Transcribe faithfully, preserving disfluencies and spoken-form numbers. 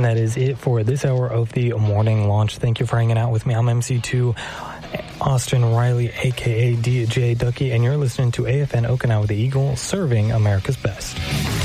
And that is it for this hour of the morning launch. Thank you for hanging out with me. I'm M C two, Austin Riley, a k a. D J Ducky, and you're listening to A F N Okinawa, the Eagle, serving America's best.